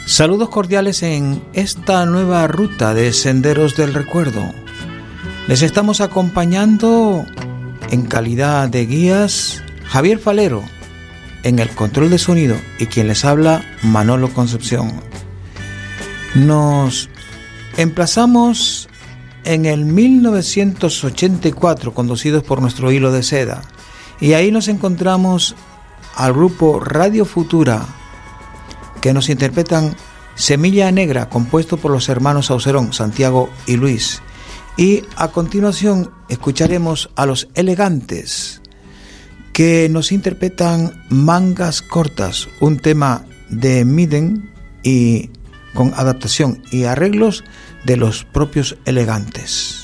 Saludos cordiales en esta nueva ruta de Senderos del Recuerdo. Les estamos acompañando en calidad de guías Javier Falero en el control de sonido y quien les habla Manolo Concepción. Nos emplazamos en el 1984 conducidos por nuestro hilo de seda y ahí nos encontramos al grupo Radio Futura que nos interpretan Semilla Negra, compuesto por los hermanos Saucerón, Santiago y Luis. Y a continuación escucharemos a Los Elegantes, que nos interpretan Mangas Cortas, un tema de Miden y con adaptación y arreglos de los propios Elegantes.